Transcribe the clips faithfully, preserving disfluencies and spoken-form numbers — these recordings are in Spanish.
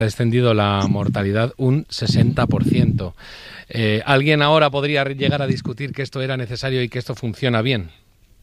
Ha descendido la mortalidad un sesenta por ciento. Eh, ¿Alguien ahora podría llegar a discutir que esto era necesario y que esto funciona bien?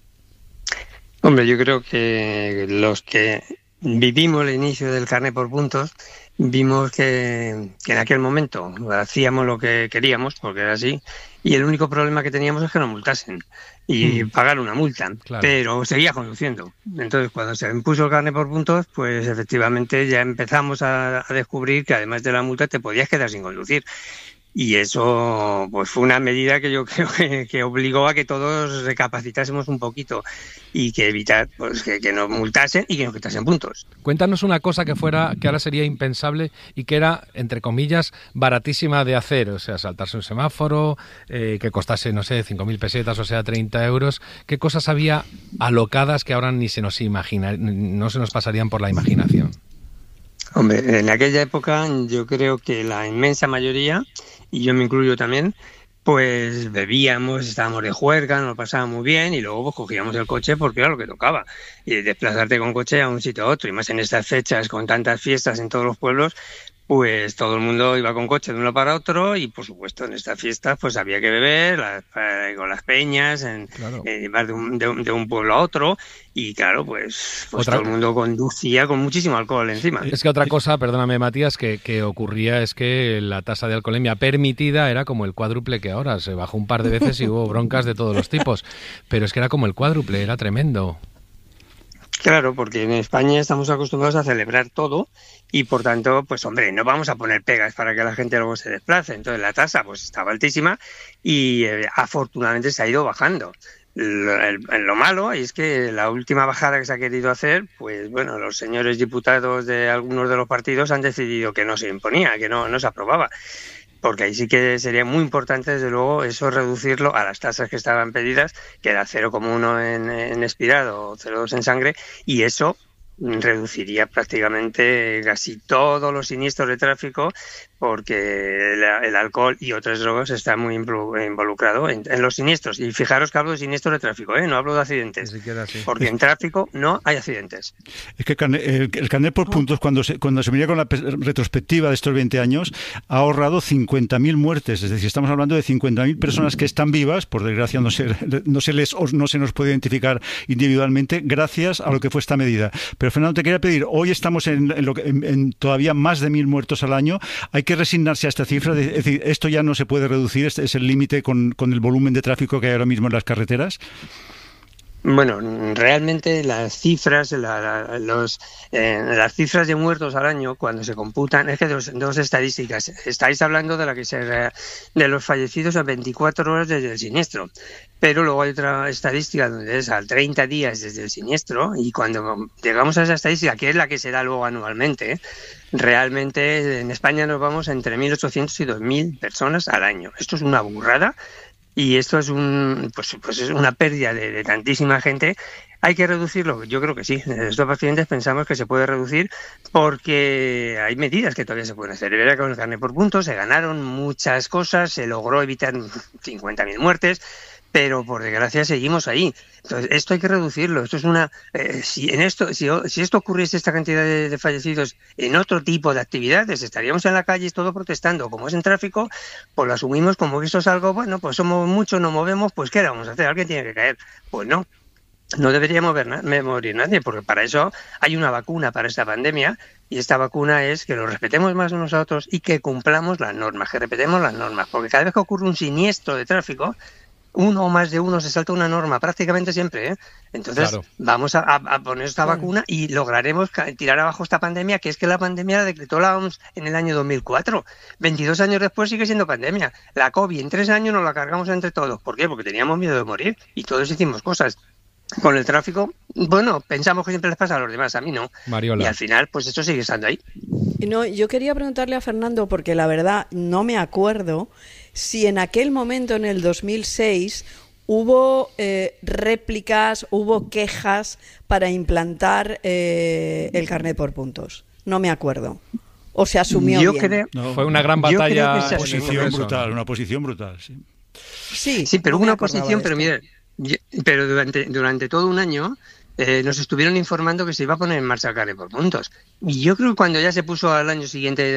Hombre, yo creo que los que vivimos el inicio del carné por puntos, vimos que, que en aquel momento hacíamos lo que queríamos, porque era así, y el único problema que teníamos es que nos multasen y hmm. pagar una multa, claro. Pero seguía conduciendo. Entonces, cuando se impuso el carné por puntos, pues efectivamente ya empezamos a, a descubrir que además de la multa te podías quedar sin conducir. Y eso pues fue una medida que yo creo que, que obligó a que todos recapacitásemos un poquito y que evitar pues que, que nos multasen y que nos quitasen puntos. Cuéntanos una cosa que fuera que ahora sería impensable y que era, entre comillas, baratísima de hacer. O sea, saltarse un semáforo, eh, que costase, no sé, cinco mil pesetas, o sea, treinta euros. ¿Qué cosas había alocadas que ahora ni se nos imagina, no se nos pasarían por la imaginación? Hombre, en aquella época yo creo que la inmensa mayoría, y yo me incluyo también, pues bebíamos, estábamos de juerga, nos lo pasábamos muy bien y luego pues cogíamos el coche porque era lo que tocaba. Y desplazarte con coche a un sitio a otro, y más en estas fechas con tantas fiestas en todos los pueblos, pues todo el mundo iba con coche de uno para otro y por supuesto en estas fiestas pues había que beber las, con las peñas, en, claro. eh, de, un, de, un, de un pueblo a otro y claro, pues, pues todo el mundo conducía con muchísimo alcohol encima. Es que otra cosa, perdóname Matías, que, que ocurría es que la tasa de alcoholemia permitida era como el cuádruple que ahora. Se bajó un par de veces y hubo broncas de todos los tipos, pero es que era como el cuádruple, era tremendo. Claro, porque en España estamos acostumbrados a celebrar todo y por tanto, pues hombre, no vamos a poner pegas para que la gente luego se desplace. Entonces la tasa pues estaba altísima y eh, afortunadamente se ha ido bajando. Lo, el, lo malo es que la última bajada que se ha querido hacer, pues bueno, los señores diputados de algunos de los partidos han decidido que no se imponía, que no, no se aprobaba. Porque ahí sí que sería muy importante, desde luego, eso reducirlo a las tasas que estaban pedidas, que era cero coma uno en, en expirado o cero coma dos en sangre, y eso reduciría prácticamente casi todos los siniestros de tráfico, porque el, el alcohol y otras drogas está muy involucrado en, en los siniestros. Y fijaros que hablo de siniestros de tráfico, ¿eh? No hablo de accidentes, porque en tráfico no hay accidentes. Es que el, el carnet por puntos, cuando se, cuando se mira con la retrospectiva de estos veinte años, ha ahorrado cincuenta mil muertes. Es decir, estamos hablando de cincuenta mil personas que están vivas, por desgracia no se, no se les no se nos puede identificar individualmente, gracias a lo que fue esta medida. Pero Fernando, te quería pedir, hoy estamos en, en, lo que, en, en todavía más de mil muertos al año. Hay que resignarse a esta cifra, de, es decir, esto ya no se puede reducir, este es el límite con, con el volumen de tráfico que hay ahora mismo en las carreteras. Bueno, realmente las cifras, la, la, los, eh, las cifras de muertos al año, cuando se computan, es que dos, dos estadísticas. Estáis hablando de la que se de los fallecidos a veinticuatro horas desde el siniestro, pero luego hay otra estadística donde es a treinta días desde el siniestro, y cuando llegamos a esa estadística, que es la que se da luego anualmente, ¿eh? Realmente en España nos vamos entre mil ochocientos y dos mil personas al año. Esto es una burrada. Y esto es un pues, pues es una pérdida de, de tantísima gente. ¿Hay que reducirlo? Yo creo que sí. Estos pacientes pensamos que se puede reducir porque hay medidas que todavía se pueden hacer. Era con el carnet por puntos, se ganaron muchas cosas, se logró evitar cincuenta mil muertes, pero por desgracia seguimos ahí. Entonces, esto hay que reducirlo. Esto es una eh, si en esto si, si esto ocurriese, esta cantidad de, de fallecidos en otro tipo de actividades, estaríamos en la calle todo protestando. Como es en tráfico, pues lo asumimos como que esto es algo, bueno, pues somos muchos, nos movemos, pues ¿qué vamos a hacer? Alguien tiene que caer. Pues no. No debería mover na- morir nadie, porque para eso hay una vacuna para esta pandemia, y esta vacuna es que lo respetemos más unos a otros y que cumplamos las normas, que respetemos las normas, porque cada vez que ocurre un siniestro de tráfico, uno o más de uno se salta una norma, prácticamente siempre, ¿eh? Entonces, claro, vamos a, a poner esta vacuna y lograremos tirar abajo esta pandemia, que es que la pandemia la decretó la O M S en el año dos mil cuatro. veintidós años después sigue siendo pandemia. La COVID en tres años nos la cargamos entre todos. ¿Por qué? Porque teníamos miedo de morir y todos hicimos cosas. Con el tráfico, bueno, pensamos que siempre les pasa a los demás, a mí no. Mariola. Y al final, pues esto sigue estando ahí. No, yo quería preguntarle a Fernando, porque la verdad no me acuerdo si en aquel momento, en el dos mil seis, hubo eh, réplicas, hubo quejas para implantar eh, el carnet por puntos. No me acuerdo. O se asumió yo bien. Creo, no, fue una gran batalla. Una posición brutal, una posición brutal, sí. Sí, sí pero no una posición, pero mire, pero durante durante todo un año eh, nos estuvieron informando que se iba a poner en marcha el carné por puntos. Y yo creo que cuando ya se puso al año siguiente